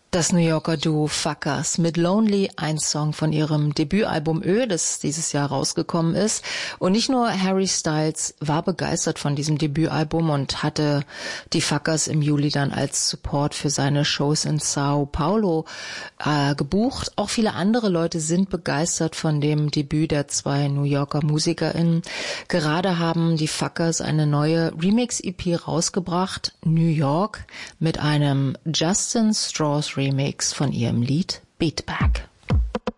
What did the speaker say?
Das New Yorker Duo Fuckers mit Lonely, ein Song von ihrem Debütalbum Ö, das dieses Jahr rausgekommen ist. Und nicht nur Harry Styles war begeistert von diesem Debütalbum und hatte die Fuckers im Juli dann als Support für seine Shows in Sao Paulo gebucht. Auch viele andere Leute sind begeistert von dem Debüt der zwei New Yorker MusikerInnen. Gerade haben die Fuckers eine neue Remix-EP rausgebracht, New York, mit einem Justin Strauss Remix von ihrem Lied Beat Back.